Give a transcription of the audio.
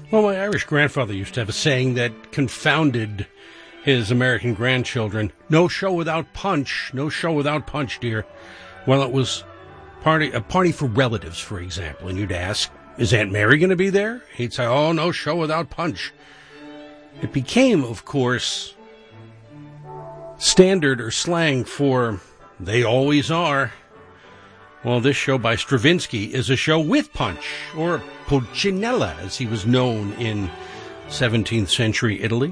Well, my Irish grandfather used to have a saying that confounded his American grandchildren. No show without punch. No show without punch, dear. Well, it was a party for relatives, for example, and you'd ask, is Aunt Mary going to be there? He'd say, oh, no show without punch. It became, of course, standard or slang for they always are. Well, this show by Stravinsky is a show with punch, or Pulcinella, as he was known in 17th century Italy.